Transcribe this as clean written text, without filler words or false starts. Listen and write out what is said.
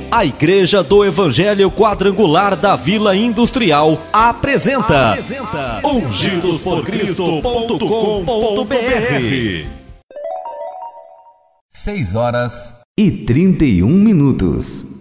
A Igreja do Evangelho Quadrangular da Vila Industrial apresenta ungidosporcristo.com.br. 6 horas e 31 minutos.